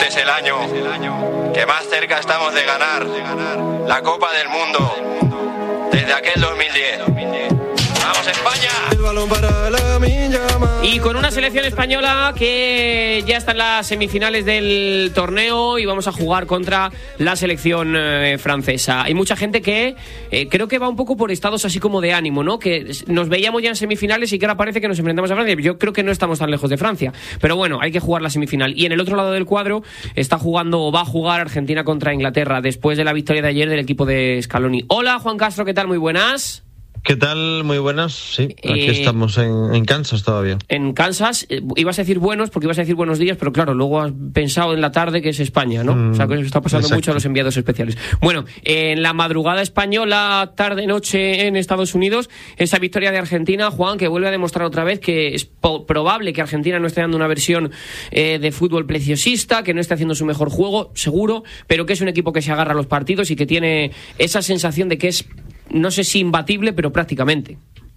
Este es el año que más cerca estamos de ganar la Copa del Mundo desde aquel 2010. ¡Vamos, España! El balón para Lamine Yamal. Y con una selección española que ya está en las semifinales del torneo y vamos a jugar contra la selección francesa. Hay mucha gente que creo que va un poco por estados así como de ánimo, ¿no? Que nos veíamos ya en semifinales y que ahora parece que nos enfrentamos a Francia. Yo creo que no estamos tan lejos de Francia. Pero bueno, hay que jugar la semifinal. Y en el otro lado del cuadro está jugando o va a jugar Argentina contra Inglaterra después de la victoria de ayer del equipo de Scaloni. Hola, Juan Castro, ¿qué tal? Muy buenas. ¿Qué tal? Muy buenas. Sí, aquí estamos en Kansas todavía. En Kansas, ibas a decir buenos porque ibas a decir buenos días, pero claro, luego has pensado en la tarde que es España, ¿no? O sea, que eso está pasando mucho a los enviados especiales. Bueno, en la madrugada española, tarde-noche en Estados Unidos, esa victoria de Argentina, Juan, que vuelve a demostrar otra vez que es probable que Argentina no esté dando una versión de fútbol preciosista, que no esté haciendo su mejor juego, seguro, pero que es un equipo que se agarra a los partidos y que tiene esa sensación de que es, no sé si imbatible, pero prácticamente.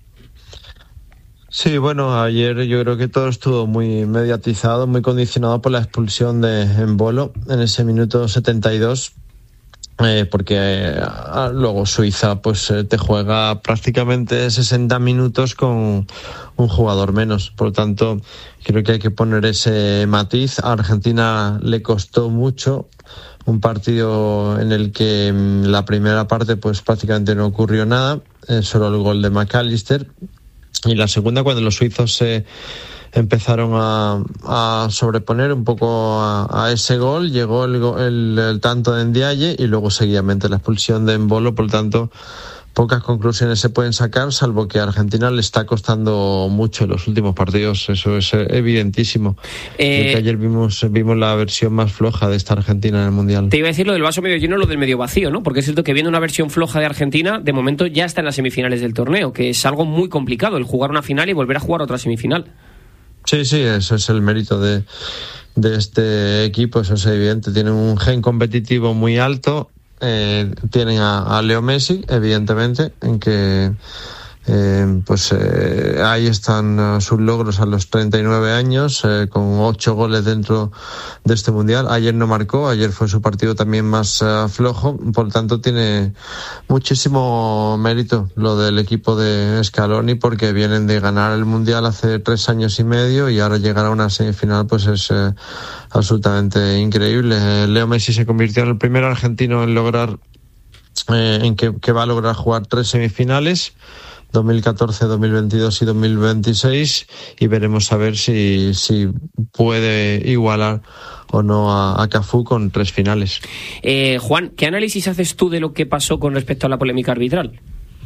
Sí, bueno, ayer yo creo que todo estuvo muy mediatizado, muy condicionado por la expulsión de Embolo en ese minuto 72, porque luego Suiza pues te juega prácticamente 60 minutos con un jugador menos. Por lo tanto, creo que hay que poner ese matiz. A Argentina le costó mucho. Un partido en el que la primera parte pues prácticamente no ocurrió nada, solo el gol de McAllister, y la segunda cuando los suizos se empezaron a sobreponer un poco a ese gol, llegó el tanto de Ndiaye y luego seguidamente la expulsión de Embolo. Por lo tanto, pocas conclusiones se pueden sacar, salvo que a Argentina le está costando mucho en los últimos partidos. Eso es evidentísimo. Creo que ayer vimos la versión más floja de esta Argentina en el Mundial. Te iba a decir lo del vaso medio lleno, lo del medio vacío, ¿no? Porque es cierto que viendo una versión floja de Argentina, de momento ya está en las semifinales del torneo, que es algo muy complicado, el jugar una final y volver a jugar otra semifinal. Sí, eso es el mérito de este equipo, eso es evidente. Tienen un gen competitivo muy alto. Tienen a Leo Messi, evidentemente, en que ahí están sus logros a los 39 años, con 8 goles dentro de este mundial. Ayer no marcó, ayer fue su partido también más flojo, por lo tanto tiene muchísimo mérito lo del equipo de Scaloni, porque vienen de ganar el mundial hace 3 años y medio y ahora llegar a una semifinal pues es absolutamente increíble. Leo Messi se convirtió en el primer argentino en lograr que va a lograr jugar 3 semifinales, 2014, 2022 y 2026, y veremos a ver si puede igualar o no a Cafú con 3 finales. Juan, ¿qué análisis haces tú de lo que pasó con respecto a la polémica arbitral?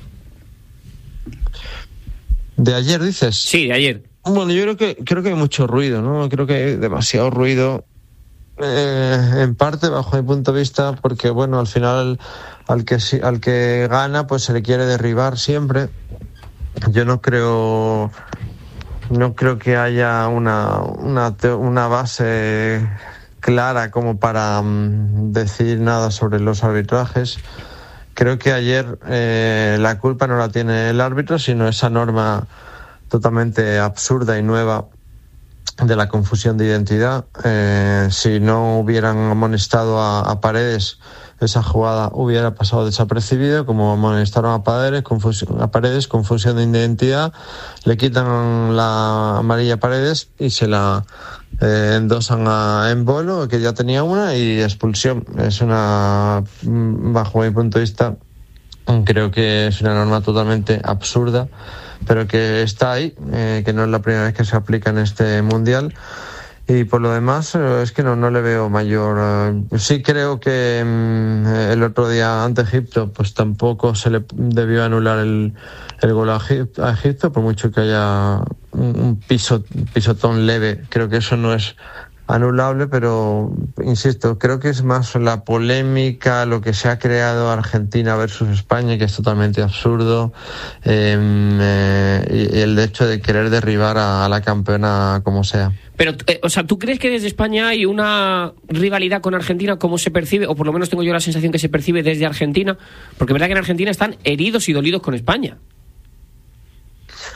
¿De ayer dices? Sí, de ayer. Bueno, yo creo que hay mucho ruido, ¿no? Creo que hay demasiado ruido, en parte bajo mi punto de vista, porque bueno, al final al que gana pues se le quiere derribar siempre. Yo no creo que haya una base clara como para decir nada sobre los arbitrajes. Creo que ayer la culpa no la tiene el árbitro, sino esa norma totalmente absurda y nueva de la confusión de identidad. Si no hubieran amonestado a Paredes, esa jugada hubiera pasado desapercibido. Como amonestaron a Paredes, confusión de identidad, le quitan la amarilla a Paredes y se la endosan a Embolo, que ya tenía una, y expulsión. Es bajo mi punto de vista, creo que es una norma totalmente absurda, pero que está ahí, que no es la primera vez que se aplica en este mundial. Y por lo demás es que no le veo mayor. Sí creo que el otro día ante Egipto pues tampoco se le debió anular el gol a Egipto, por mucho que haya un pisotón leve. Creo que eso no es anulable, pero insisto, creo que es más la polémica, lo que se ha creado Argentina versus España, que es totalmente absurdo, y el hecho de querer derribar a la campeona como sea. Pero, ¿tú crees que desde España hay una rivalidad con Argentina, como se percibe, o por lo menos tengo yo la sensación que se percibe desde Argentina? Porque es verdad que en Argentina están heridos y dolidos con España.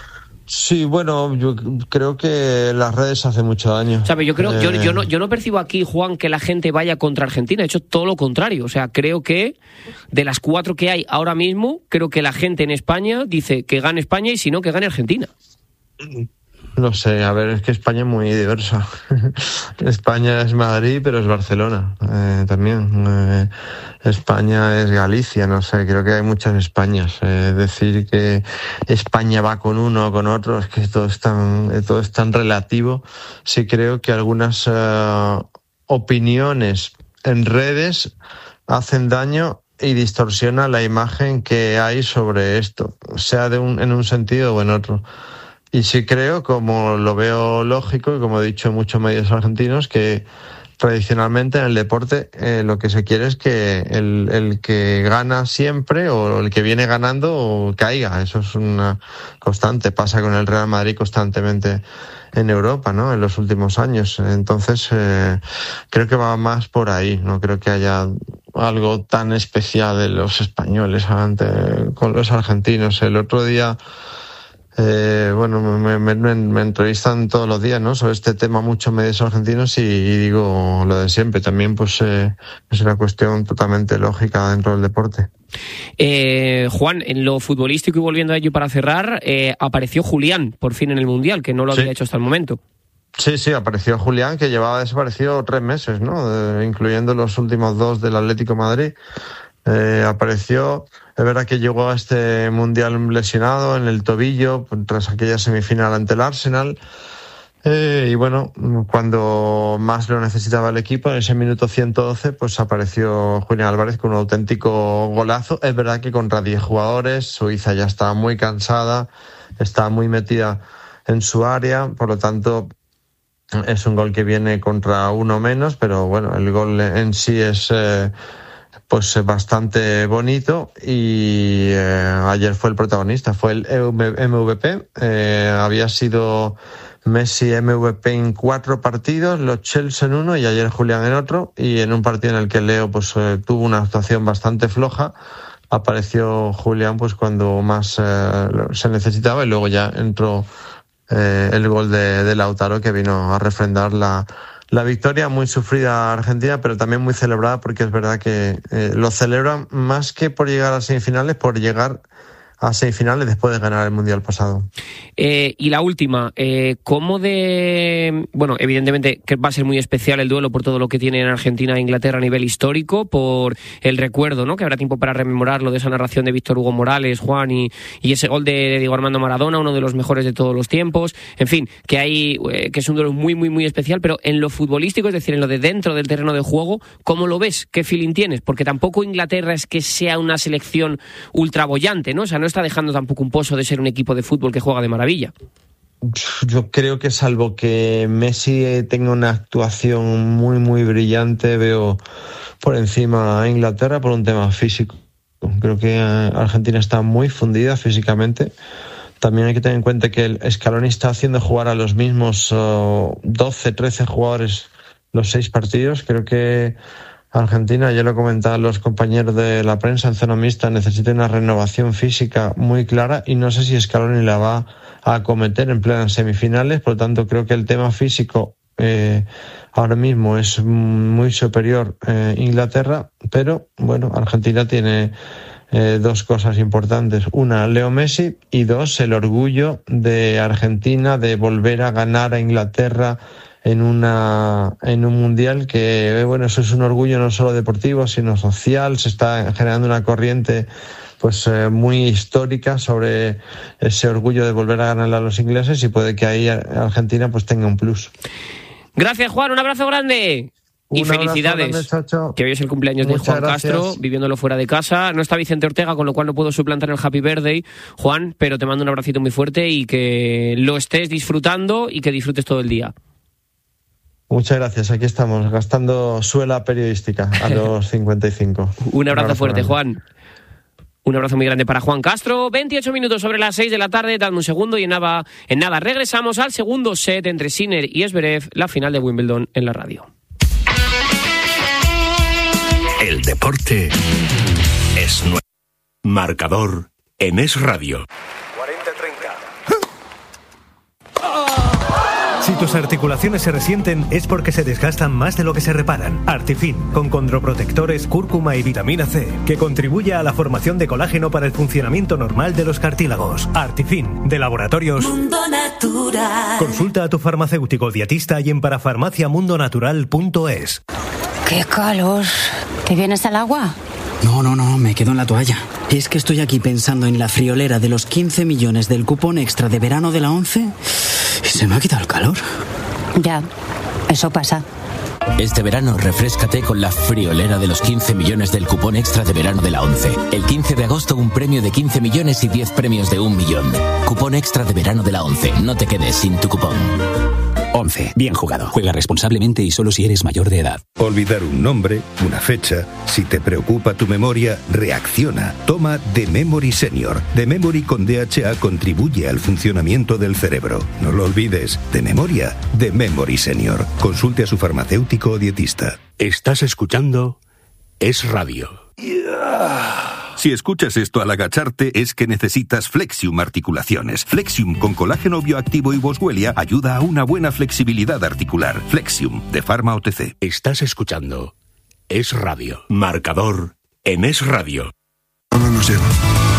Sí, bueno, yo creo que las redes hacen mucho daño. ¿Sabe? Yo creo, yo no percibo aquí, Juan, que la gente vaya contra Argentina. De hecho, todo lo contrario. O sea, creo que de las 4 que hay ahora mismo, creo que la gente en España dice que gane España y si no, que gane Argentina. No sé, a ver, es que España es muy diversa. España es Madrid, pero es Barcelona también. España es Galicia, no sé, creo que hay muchas Españas. Decir que España va con uno o con otro, es que todo es tan relativo. Sí creo que algunas opiniones en redes hacen daño y distorsionan la imagen que hay sobre esto, sea en un sentido o en otro. Y sí creo, como lo veo lógico y como he dicho en muchos medios argentinos, que tradicionalmente en el deporte lo que se quiere es que el que gana siempre o el que viene ganando caiga. Eso es una constante. Pasa con el Real Madrid constantemente en Europa, ¿no? En los últimos años. Entonces creo que va más por ahí. No creo que haya algo tan especial de los españoles con los argentinos. El otro día me entrevistan todos los días, ¿no? Sobre este tema muchos medios argentinos y digo lo de siempre. También pues es una cuestión totalmente lógica dentro del deporte. Juan, en lo futbolístico y volviendo a ello para cerrar, apareció Julián por fin en el Mundial, que no lo había hecho hasta el momento. Sí, apareció Julián, que llevaba desaparecido 3 meses, ¿no? Incluyendo los últimos 2 del Atlético de Madrid. Apareció, es verdad que llegó a este Mundial lesionado en el tobillo tras aquella semifinal ante el Arsenal, y bueno, cuando más lo necesitaba el equipo, en ese minuto 112, pues apareció Julián Álvarez con un auténtico golazo. Es verdad que contra 10 jugadores, Suiza ya estaba muy cansada, estaba muy metida en su área, por lo tanto es un gol que viene contra uno menos, pero bueno, el gol en sí es pues bastante bonito y ayer fue el protagonista, fue el MVP. Había sido Messi MVP en 4 partidos, los Chelsea en 1 y ayer Julián en otro, y en un partido en el que Leo pues tuvo una actuación bastante floja, apareció Julián pues cuando más se necesitaba, y luego ya entró el gol de Lautaro, que vino a refrendar la victoria, muy sufrida Argentina, pero también muy celebrada, porque es verdad que lo celebran más que por llegar a semifinales, por llegar a semifinales después de ganar el Mundial pasado. Y la última, ¿cómo de...? Bueno, evidentemente que va a ser muy especial el duelo por todo lo que tiene en Argentina e Inglaterra a nivel histórico, por el recuerdo, ¿no? Que habrá tiempo para rememorarlo, de esa narración de Víctor Hugo Morales, Juan, y ese gol de Diego Armando Maradona, uno de los mejores de todos los tiempos. En fin, que es un duelo muy, muy, muy especial, pero en lo futbolístico, es decir, en lo de dentro del terreno de juego, ¿cómo lo ves? ¿Qué feeling tienes? Porque tampoco Inglaterra es que sea una selección ultra bollante, ¿no? O sea, no está dejando tampoco un pozo de ser un equipo de fútbol que juega de maravilla. Yo creo que, salvo que Messi tenga una actuación muy, muy brillante, veo por encima a Inglaterra por un tema físico. Creo que Argentina está muy fundida físicamente. También hay que tener en cuenta que el Scaloni está haciendo jugar a los mismos 12, 13 jugadores los 6 partidos. Creo que Argentina, ya lo comentaban los compañeros de la prensa en zona mixta, necesita una renovación física muy clara, y no sé si Scaloni la va a acometer en plenas semifinales. Por lo tanto, creo que el tema físico ahora mismo es muy superior Inglaterra, pero bueno, Argentina tiene 2 cosas importantes: una, Leo Messi, y 2, el orgullo de Argentina de volver a ganar a Inglaterra en un mundial, que bueno, eso es un orgullo no solo deportivo sino social. Se está generando una corriente pues muy histórica sobre ese orgullo de volver a ganarle a los ingleses, y puede que ahí Argentina pues tenga un plus. Gracias, Juan, un abrazo grande. Y felicidades, que hoy es el cumpleaños de Juan Castro, viviéndolo fuera de casa. No está Vicente Ortega, con lo cual no puedo suplantar el Happy Birthday, Juan, pero te mando un abracito muy fuerte y que lo estés disfrutando y que disfrutes todo el día. Muchas gracias, aquí estamos, gastando suela periodística a los 55. Un abrazo fuerte, Juan. Un abrazo muy grande para Juan Castro. 28 minutos sobre las 6 de la tarde, dame un segundo y en nada regresamos al segundo set entre Sinner y Zverev, la final de Wimbledon en la radio. El deporte es nuestro. Marcador en Es Radio. 40-30. Si tus articulaciones se resienten es porque se desgastan más de lo que se reparan. Artifin, con condroprotectores, cúrcuma y vitamina C, que contribuye a la formación de colágeno para el funcionamiento normal de los cartílagos. Artifin, de Laboratorios Mundo Natural. Consulta a tu farmacéutico dietista y en parafarmaciamundonatural.es. ¡Qué calor! ¿Te vienes al agua? No, me quedo en la toalla. Es que estoy aquí pensando en la friolera de los 15 millones del cupón extra de verano de la 11 y se me ha quitado el calor. Ya, eso pasa. Este verano refréscate con la friolera de los 15 millones del cupón extra de verano de la 11. El 15 de agosto un premio de 15 millones y 10 premios de 1 millón. Cupón extra de verano de la 11. No te quedes sin tu cupón. 11. Bien jugado. Juega responsablemente y solo si eres mayor de edad. Olvidar un nombre, una fecha. Si te preocupa tu memoria, reacciona. Toma The Memory Senior. The Memory con DHA contribuye al funcionamiento del cerebro. No lo olvides. De memoria, The Memory Senior. Consulte a su farmacéutico o dietista. Estás escuchando Es Radio. Si escuchas esto al agacharte es que necesitas Flexium Articulaciones. Flexium con colágeno bioactivo y boswellia ayuda a una buena flexibilidad articular. Flexium, de Pharma OTC. Estás escuchando Es Radio. Marcador en Es Radio. No nos lleva.